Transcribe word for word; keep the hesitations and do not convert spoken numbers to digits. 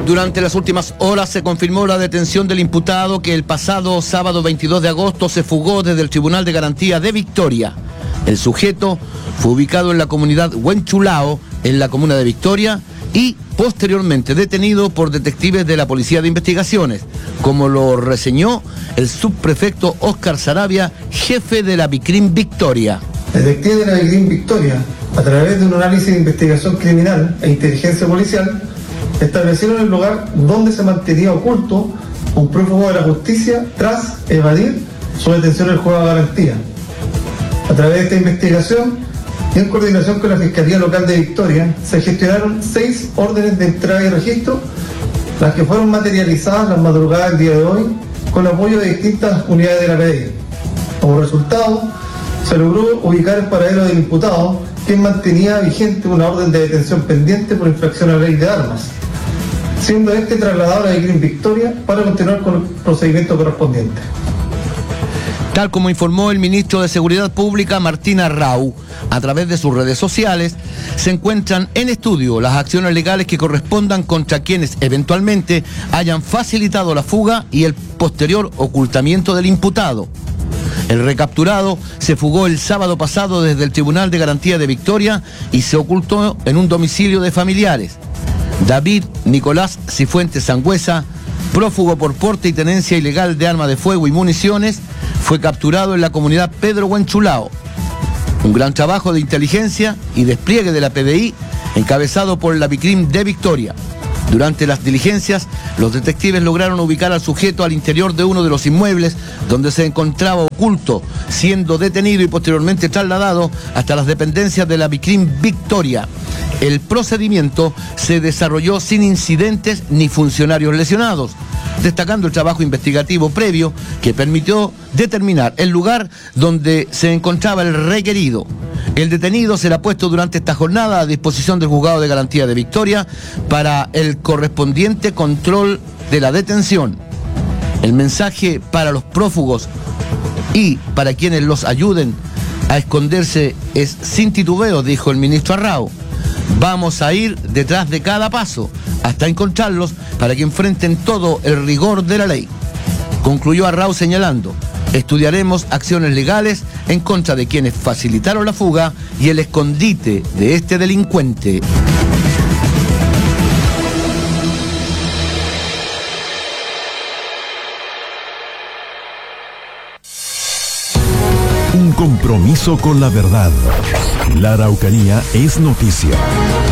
Durante las últimas horas se confirmó la detención del imputado que el pasado sábado veintidós de agosto se fugó desde el Tribunal de Garantía de Victoria. El sujeto fue ubicado en la comunidad Huenchulao, en la comuna de Victoria, y posteriormente detenido por detectives de la Policía de Investigaciones, como lo reseñó el subprefecto Óscar Saravia, jefe de la BICRIM Victoria. Detectives de la BICRIM Victoria, a través de un análisis de investigación criminal e inteligencia policial, establecieron el lugar donde se mantenía oculto un prófugo de la justicia tras evadir su detención en el juego de garantía. A través de esta investigación y en coordinación con la Fiscalía Local de Victoria, se gestionaron seis órdenes de entrada y registro, las que fueron materializadas las madrugadas del día de hoy con apoyo de distintas unidades de la P D I. Como resultado, se logró ubicar el paradero del imputado, quien mantenía vigente una orden de detención pendiente por infracción a la ley de armas, siendo este trasladado a la BICRIM Victoria para continuar con el procedimiento correspondiente. Tal como informó el ministro de Seguridad Pública, Martín Arrau, a través de sus redes sociales, se encuentran en estudio las acciones legales que correspondan contra quienes eventualmente hayan facilitado la fuga y el posterior ocultamiento del imputado. El recapturado se fugó el sábado pasado desde el Tribunal de Garantía de Victoria y se ocultó en un domicilio de familiares. David Nicolás Cifuentes Sangüesa, prófugo por porte y tenencia ilegal de arma de fuego y municiones, fue capturado en la comunidad Pedro Huenchulao. Un gran trabajo de inteligencia y despliegue de la P D I, encabezado por la BICRIM de Victoria. Durante las diligencias, los detectives lograron ubicar al sujeto al interior de uno de los inmuebles donde se encontraba oculto, siendo detenido y posteriormente trasladado hasta las dependencias de la BICRIM Victoria. El procedimiento se desarrolló sin incidentes ni funcionarios lesionados, destacando el trabajo investigativo previo que permitió determinar el lugar donde se encontraba el requerido. El detenido será puesto durante esta jornada a disposición del Juzgado de Garantía de Victoria para el correspondiente control de la detención. El mensaje para los prófugos y para quienes los ayuden a esconderse es sin titubeo, dijo el ministro Arrau. Vamos a ir detrás de cada paso hasta encontrarlos para que enfrenten todo el rigor de la ley. Concluyó Arrau señalando: estudiaremos acciones legales en contra de quienes facilitaron la fuga y el escondite de este delincuente. Un compromiso con la verdad. La Araucanía es noticia.